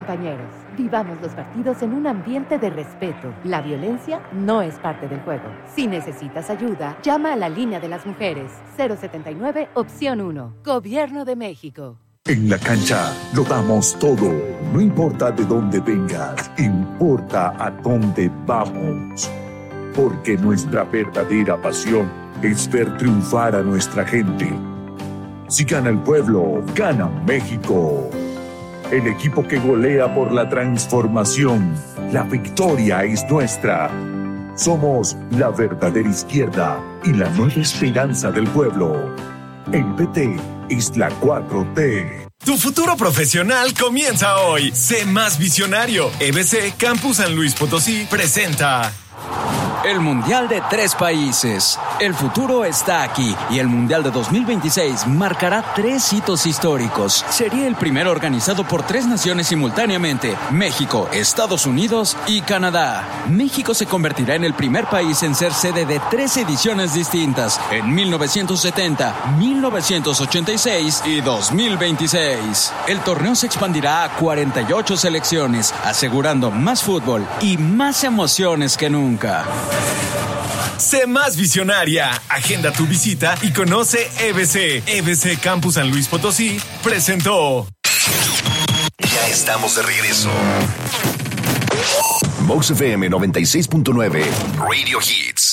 Compañeros, vivamos los partidos en un ambiente de respeto. La violencia no es parte del juego. Si necesitas ayuda, llama a la línea de las mujeres. 079, opción 1. Gobierno de México. En la cancha lo damos todo. No importa de dónde vengas, importa a dónde vamos. Porque nuestra verdadera pasión es ver triunfar a nuestra gente. Si gana el pueblo, gana México. El equipo que golea por la transformación. La victoria es nuestra. Somos la verdadera izquierda y la nueva esperanza del pueblo. El PT es la 4T. Tu futuro profesional comienza hoy. Sé más visionario. EBC Campus San Luis Potosí presenta el Mundial de 3 países. El futuro está aquí y el Mundial de 2026 marcará 3 hitos históricos. Sería el primero organizado por 3 naciones simultáneamente: México, Estados Unidos y Canadá. México se convertirá en el primer país en ser sede de 3 ediciones distintas: en 1970, 1986 y 2026. El torneo se expandirá a 48 selecciones, asegurando más fútbol y más emociones que nunca. Sé más visionaria. Agenda tu visita y conoce EBC. EBC Campus San Luis Potosí presentó. Ya estamos de regreso. Vox FM 96.9 Radio Hits.